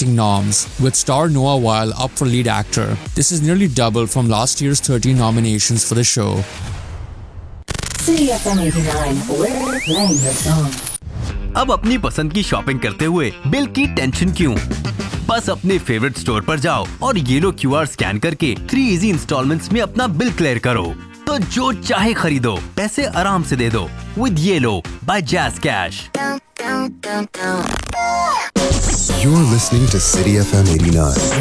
acting noms, with star Noah Weil up for lead actor. This is nearly double from last year's 13 nominations for the show. City FM 89, we're playing your song. अब अपनी पसंद की shopping करते हुए bill की tension क्यों? बस अपने फेवरेट स्टोर पर जाओ और येलो QR स्कैन करके 3 इजी इंस्टॉलमेंट्स में अपना बिल क्लियर करो। तो जो चाहे खरीदो, पैसे आराम से दे दो with Yelo by Jazz Cash. You're listening to City FM 89.